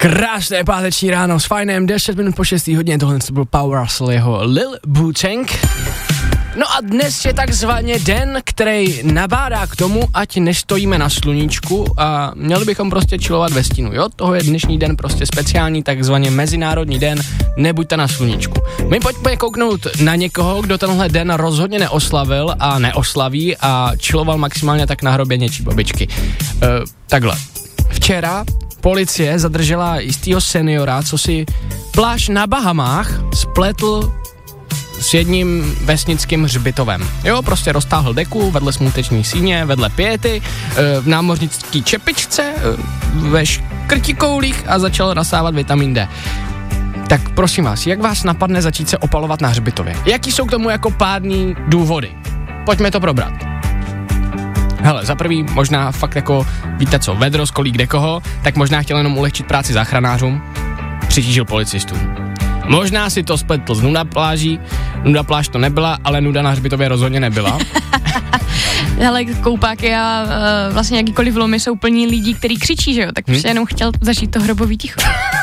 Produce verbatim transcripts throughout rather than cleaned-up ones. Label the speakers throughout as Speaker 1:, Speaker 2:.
Speaker 1: Krásné páteční ráno s fajnem, deset minut po šestý hodině, tohle to byl Power Russell, jeho Lil Butang. No a dnes je takzvaně den, který nabádá k tomu, ať nestojíme na sluníčku a měli bychom prostě chillovat ve stínu, jo? Toho je dnešní den prostě speciální, takzvaně mezinárodní den, nebuďte na sluníčku. My pojďme kouknout na někoho, kdo tenhle den rozhodně neoslavil a neoslaví a chilloval maximálně tak na hrobě něčí babičky. E, takhle. Včera policie zadržela jistýho seniora, co si pláž na Bahamách spletl s jedním vesnickým hřbitovem. Jo, prostě roztáhl deku vedle smuteční síně, vedle piety, v námořnický čepičce, ve škrtikoulích a začal nasávat vitamin D. Tak prosím vás, jak vás napadne začít se opalovat na hřbitově? Jaký jsou k tomu jako pádný důvody? Pojďme to probrat. Hele, za prvý možná fakt jako, víte co, vedro skolí kdekoho, tak možná chtěl jenom ulehčit práci záchranářům, přitížil policistům. Možná si to spletl z nuda pláží, nuda pláž to nebyla, ale nuda na hřbitově rozhodně nebyla.
Speaker 2: Hele, koupáky a uh, vlastně jakýkoliv lomy jsou plní lidí, který křičí, že jo, tak prostě hmm? jenom chtěl zažít to hrobový ticho.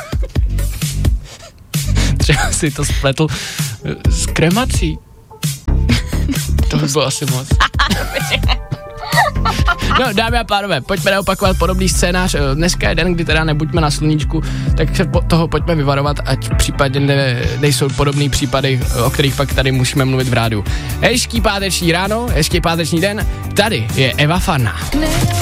Speaker 1: Třeba si to spletl s kremací. To by bylo asi moc. No, dámy a pánové, pojďme neopakovat podobný scénář. Dneska je den, kdy teda nebuďme na sluníčku, tak se po toho pojďme vyvarovat, ať případně ne, nejsou podobný případy, o kterých pak tady musíme mluvit v rádiu. Hezký páteční ráno, hezký páteční den, tady je Eva Farná.